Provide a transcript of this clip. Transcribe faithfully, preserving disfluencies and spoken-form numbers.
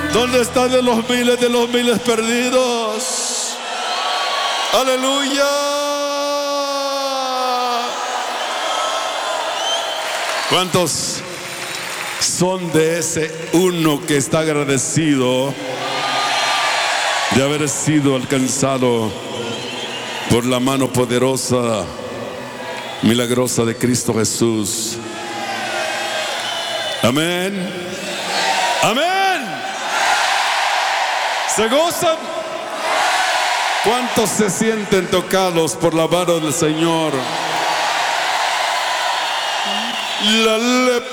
¿Dónde están de los miles de los miles perdidos? Aleluya. ¿Cuántos son de ese uno que está agradecido de haber sido alcanzado por la mano poderosa, milagrosa de Cristo Jesús? Amén. Amén. ¿Se gozan? ¿Cuántos se sienten tocados por la mano del Señor? La lepra